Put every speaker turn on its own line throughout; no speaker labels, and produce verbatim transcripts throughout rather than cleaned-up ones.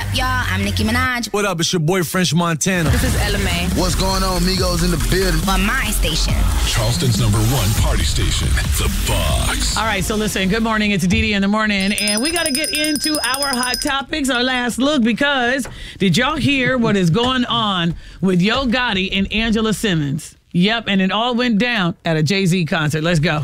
y'all? I'm Nicki Minaj.
What up? It's your boy, French Montana.
This is Ella May.
What's going on, Migos in the building?
On my station.
Charleston's number one party station, The Box.
All right, so listen, good morning. It's Dee Dee in the morning, and we got to get into our hot topics, our last look, because did y'all hear what is going on with Yo Gotti and Angela Simmons? Yep, and it all went down at a Jay-Z concert. Let's go.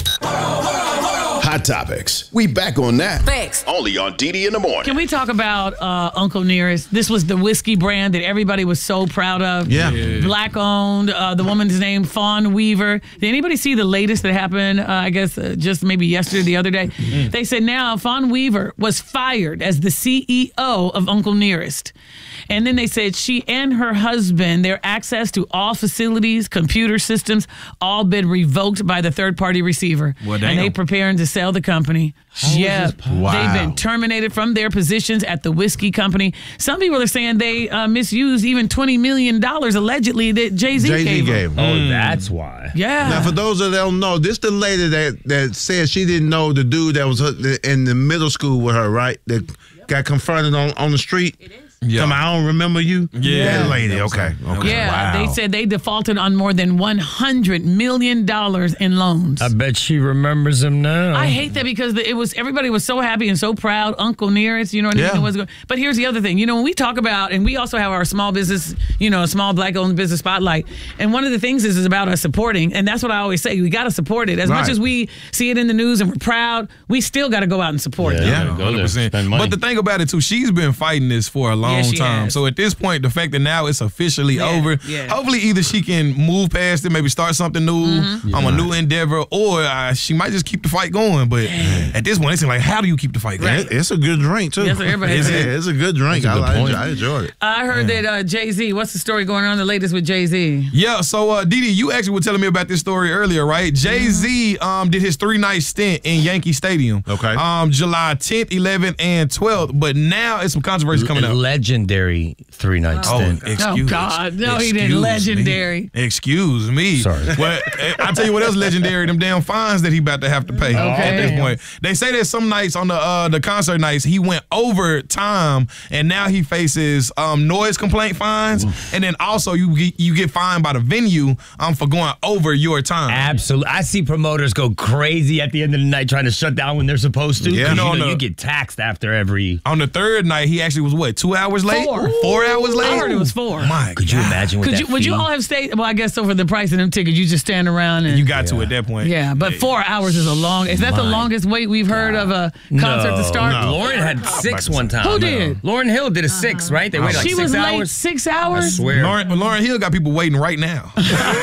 Hot Topics. We back on that.
Thanks.
Only on Dee Dee in the morning.
Can we talk about uh, Uncle Nearest? This was the whiskey brand that everybody was so proud of.
Yeah. yeah.
Black owned. Uh, the woman's name, Fawn Weaver. Did anybody see the latest that happened, uh, I guess, uh, just maybe yesterday, the other day? Mm-hmm. They said now Fawn Weaver was fired as the C E O of Uncle Nearest. And then they said she and her husband, their access to all facilities, computer systems, all been revoked by the third-party receiver.
Well, damn.
And they preparing to sell the company.
How
yeah,
wow.
they've been terminated from their positions at the whiskey company. Some people are saying they uh, misused even twenty million dollars allegedly that Jay-Z,
Jay-Z
gave,
gave
them.
him.
Oh, that's why.
Yeah.
Now, for those that don't know, this the lady that, that said she didn't know the dude that was in the middle school with her, right? That yep. got confronted on, on the street. It is. Yeah. Come on, I don't remember you.
Yeah.
That lady, okay. okay.
Yeah,
Wow.
they said they defaulted on more than one hundred million dollars in loans.
I bet she remembers him now.
I hate that because it was everybody was so happy and so proud. Uncle Nearest, you know what I mean?
Yeah.
Was going. But here's the other thing. You know, when we talk about, and we also have our small business, you know, small black-owned business spotlight. And one of the things is, is about us supporting, and that's what I always say. We got to support it. As
right.
much as we see it in the news and we're proud, we still got to go out and support it.
Yeah,
Go
one hundred percent.
there, spend money.
But the thing about it, too, she's been fighting this for a long
Yeah, she
time.
has.
So at this point, the fact that now it's officially
Yeah,
over,
yeah.
hopefully either she can move past it, maybe start something new
Mm-hmm.
on a new endeavor, or uh, she might just keep the fight going. But at this point, it's like, how do you keep the fight going?
It- It's a good drink, too.
Yes, sir, everybody
it's,
said.
it's a good drink.
That's a
I,
good
I,
point.
I enjoyed it.
I heard that uh, Jay-Z, what's the story going on, the latest with Jay-Z?
Yeah, so uh, Dee Dee, you actually were telling me about this story earlier, right? Jay-Z um, did his three-night stint in Yankee Stadium.
Okay.
Um, July tenth, eleventh, and twelfth. But now it's some controversy coming up.
Legendary three-night stint.
excuse
Oh, God. No, he didn't.
excuse
Legendary.
Me. Excuse me.
Sorry.
Well, I'll tell you what else legendary, them damn fines that he about to have to pay at this point. They say that some nights on the uh, the concert nights, he went over time, and now he faces um, noise complaint fines, and then also you get, you get fined by the venue um, for going over your time.
Absolutely. I see promoters go crazy at the end of the night trying to shut down when they're supposed to.
Yeah.
'Cause,
No,
you know,
no.
you get taxed after every...
On the third night, he actually was, what, two hours late?
Four.
Four hours late?
I heard it was four.
My
Could you
God.
imagine what
Could
that
you, would you
fee-
all have stayed? Well, I guess so for the price of them tickets, you just stand around and...
You got to at that point.
Yeah, but four hours is a long... Is that the
My
longest wait we've heard of a concert
no,
to start?
No. Lauren had six one time.
Who did?
Lauren Hill did a six, right? They waited like
She
six
was late
hours.
six
I
hours?
swear.
Lauren, Lauren Hill got people waiting right now.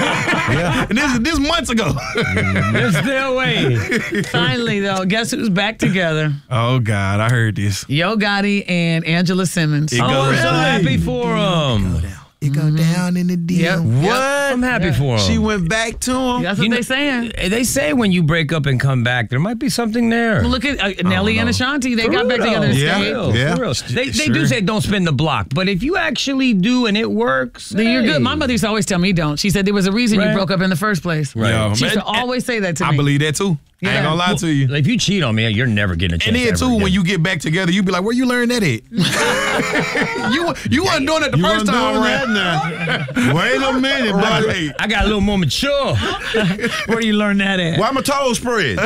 yeah. And this, this months ago.
They're still waiting.
Finally, though, guess who's back together?
Oh, God, I heard this.
Yo Gotti and Angela Simmons.
It
Oh,
goes
I'm so
down.
happy for him.
It go down in the D M.
Yep.
What? I'm happy for him.
She went back to him.
That's what
You know-
they saying.
They say when you break up and come back, there might be something there.
Look at uh, Nelly and Ashanti. They
For
got back
real.
together and
Yeah.
stayed.
For real,
Yeah.
for real. They, they do
Sure.
say don't spin the block, but if you actually do and it works,
Then you're
hey.
good. My mother used to always tell me don't. She said there was a reason you
Right.
broke up in the first place.
Right.
Yeah,
She used
man,
to always say that to
I
me.
believe that, too. I
Yeah.
ain't gonna lie
Well,
to you.
If you cheat on me, you're never getting a chance.
And then,
ever
too,
again.
when you get back together, you be like, where you learn that at? you you wasn't doing it the
You
first
wasn't
time
doing
around.
that now. Wait a minute, buddy.
Right.
I got a little more mature.
Where do you learn that at?
Why my toes spread?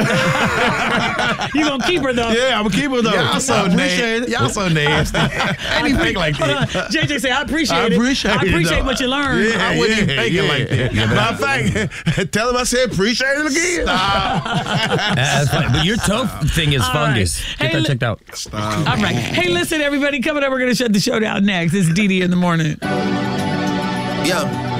You gonna keep her though?
Yeah, I'm gonna keep it though.
Y'all so
I appreciate
nasty.
it.
Y'all so nasty. I didn't think like
Hold on.
that.
J J say I appreciate
I
it.
appreciate
I
it,
appreciate
though.
what you learned.
Yeah,
I wasn't even
yeah,
thinking
yeah.
like that.
Matter of fact, tell him I said appreciate it again.
That's funny. But your toe thing is
All
fungus.
right.
Get
Hey,
that
li-
checked out.
All right. Hey, listen, everybody. Coming up, we're gonna shut the show down next. It's Dee Dee in the morning.
Yeah.